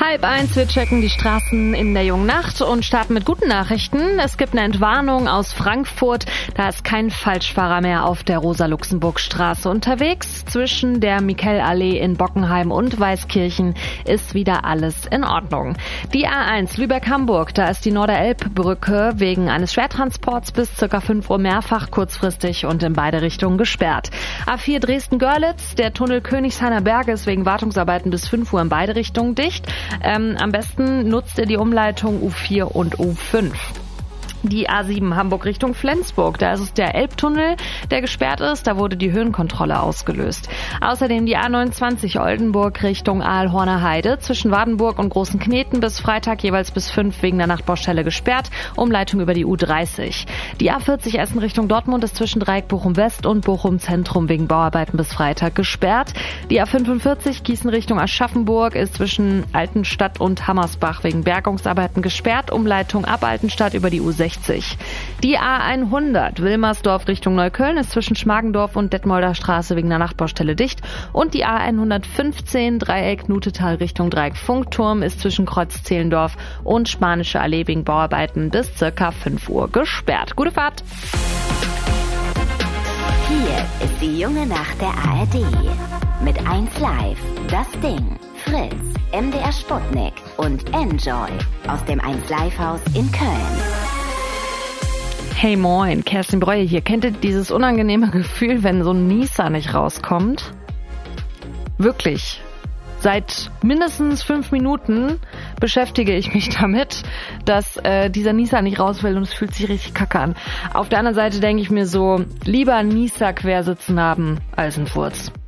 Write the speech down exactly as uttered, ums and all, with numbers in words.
Halb eins, wir checken die Straßen in der jungen Nacht und starten mit guten Nachrichten. Es gibt eine Entwarnung aus Frankfurt. Da ist kein Falschfahrer mehr auf der Rosa-Luxemburg-Straße unterwegs. Zwischen der Michelallee in Bockenheim und Weißkirchen ist wieder alles in Ordnung. Die A eins Lübeck-Hamburg, da ist die Norderelbbrücke wegen eines Schwertransports bis ca. fünf Uhr mehrfach kurzfristig und in beide Richtungen gesperrt. A vier Dresden-Görlitz, der Tunnel Königshainer Berge ist wegen Wartungsarbeiten bis fünf Uhr in beide Richtungen dicht. Ähm, am besten nutzt ihr die Umleitung U vier und U fünf. Die A sieben Hamburg Richtung Flensburg, da ist es der Elbtunnel, der gesperrt ist, da wurde die Höhenkontrolle ausgelöst. Außerdem die A neunundzwanzig Oldenburg Richtung Aalhorner Heide, zwischen Wardenburg und Großen Kneten bis Freitag jeweils bis fünf wegen der Nachtbaustelle gesperrt, Umleitung über die U dreißig. Die A vierzig Essen Richtung Dortmund ist zwischen Dreieck Bochum West und Bochum Zentrum wegen Bauarbeiten bis Freitag gesperrt. Die A fünfundvierzig Gießen Richtung Aschaffenburg ist zwischen Altenstadt und Hammersbach wegen Bergungsarbeiten gesperrt, Umleitung ab Altenstadt über die U sechzig. Die A hundert Wilmersdorf Richtung Neukölln ist zwischen Schmargendorf und Detmolder Straße wegen der Nachtbaustelle dicht. Und die A hundertfünfzehn Dreieck Nutetal Richtung Dreieck Funkturm ist zwischen Kreuz Zehlendorf und Spanische Allee wegen Bauarbeiten bis circa fünf Uhr gesperrt. Gute Fahrt! Hier ist die junge Nacht der A R D. Mit eins Live, das Ding, Fritz, M D R Sputnik und Enjoy aus dem eins Live Haus in Köln. Hey moin, Kerstin Breuer hier. Kennt ihr dieses unangenehme Gefühl, wenn so ein Nieser nicht rauskommt? Wirklich. Seit mindestens fünf Minuten beschäftige ich mich damit, dass äh, dieser Nieser nicht raus will und es fühlt sich richtig kacke an. Auf der anderen Seite denke ich mir so, lieber einen Nieser quersitzen haben als einen Furz.